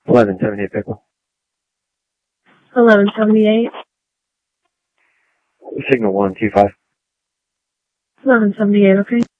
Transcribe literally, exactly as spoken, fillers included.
eleven seventy-eight Pickle. eleven seventy-eight. Signal one two five. eleven seventy-eight, okay.